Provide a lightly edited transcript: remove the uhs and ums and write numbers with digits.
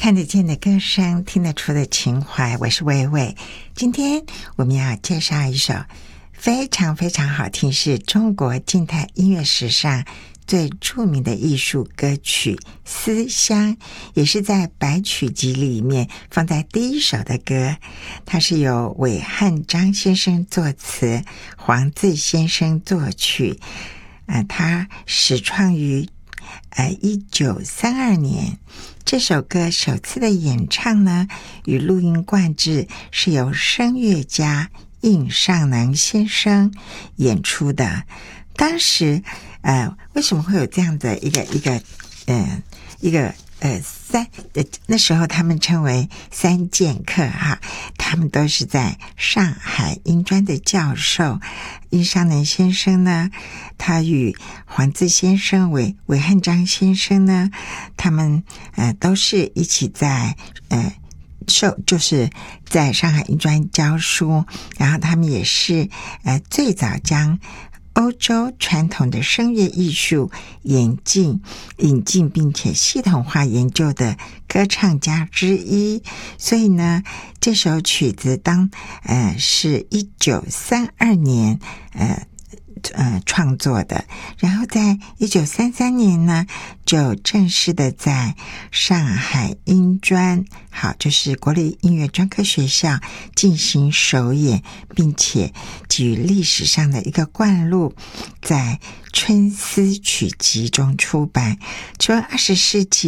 看得见的歌声，听得出的情怀，我是薇薇。今天我们要介绍一首非常非常好听，是中国近代音乐史上最著名的艺术歌曲《思乡》，也是在百曲集里面放在第一首的歌。它是由韦汉章先生作词，黄自先生作曲。它始创于1932年。这首歌首次的演唱呢，与录音灌制是由声乐家应尚能先生演出的。当时为什么会有这样的那时候他们称为三剑客哈，他们都是在上海音专的教授。应尚能先生呢，他与黄自先生、韦汉章先生呢，他们都是一起在就是在上海音专教书，然后他们也是最早将欧洲传统的声乐艺术引进并且系统化研究的歌唱家之一。所以呢，这首曲子是1932年创作的，然后在1933年呢，就正式的在上海音专，就是国立音乐专科学校进行首演，并且给予历史上的一个冠录，在春思曲集中出版。除了20世纪